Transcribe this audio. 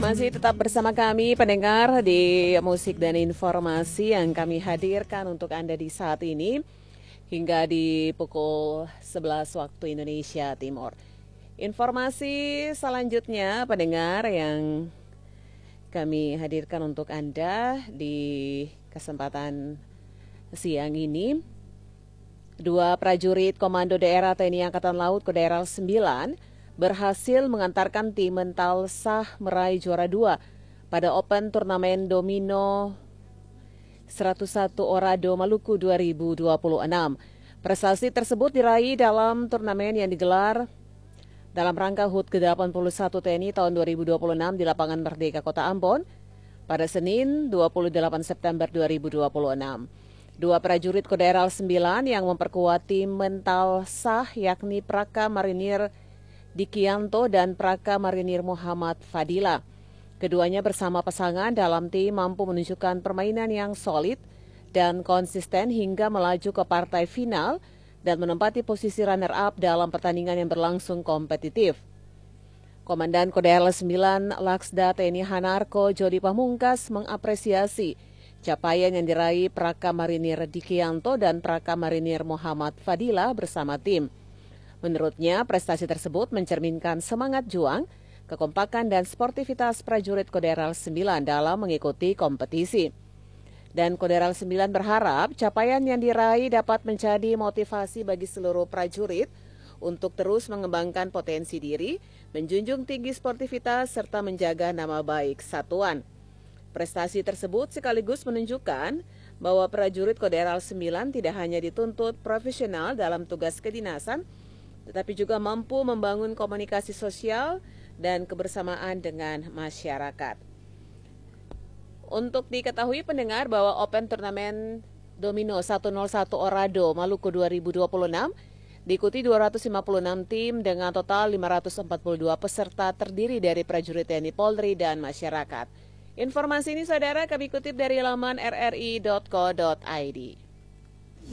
Masih tetap bersama kami pendengar di musik dan informasi yang kami hadirkan untuk Anda di saat ini hingga di pukul 11 waktu Indonesia Timur. Informasi selanjutnya pendengar yang kami hadirkan untuk Anda di kesempatan siang ini. Dua prajurit Komando Daerah TNI Angkatan Laut Kodaeral 9 berhasil mengantarkan tim mental sah meraih juara 2 pada Open Turnamen Domino 101 Orado Maluku 2026. Prestasi tersebut diraih dalam turnamen yang digelar dalam rangka HUT ke-81 TNI tahun 2026 di Lapangan Merdeka Kota Ambon pada Senin 28 September 2026. Dua prajurit Kodaeral 9 yang memperkuat tim mental sah yakni Praka Marinir Dikianto dan Praka Marinir Muhammad Fadila. Keduanya bersama pasangan dalam tim mampu menunjukkan permainan yang solid dan konsisten hingga melaju ke partai final dan menempati posisi runner-up dalam pertandingan yang berlangsung kompetitif. Komandan Kodaeral 9 Laksda TNI Hanarko Jody Pamungkas mengapresiasi capaian yang diraih Praka Marinir Dikianto dan Praka Marinir Muhammad Fadila bersama tim. Menurutnya, prestasi tersebut mencerminkan semangat juang, kekompakan dan sportivitas prajurit Kodaeral 9 dalam mengikuti kompetisi. Dan Kodaeral 9 berharap capaian yang diraih dapat menjadi motivasi bagi seluruh prajurit untuk terus mengembangkan potensi diri, menjunjung tinggi sportivitas serta menjaga nama baik satuan. Prestasi tersebut sekaligus menunjukkan bahwa prajurit Kodaeral 9 tidak hanya dituntut profesional dalam tugas kedinasan, tetapi juga mampu membangun komunikasi sosial dan kebersamaan dengan masyarakat. Untuk diketahui pendengar bahwa Open Turnamen Domino 101 Orado Maluku 2026 diikuti 256 tim dengan total 542 peserta terdiri dari prajurit TNI Polri dan masyarakat. Informasi ini saudara kami kutip dari laman rri.co.id.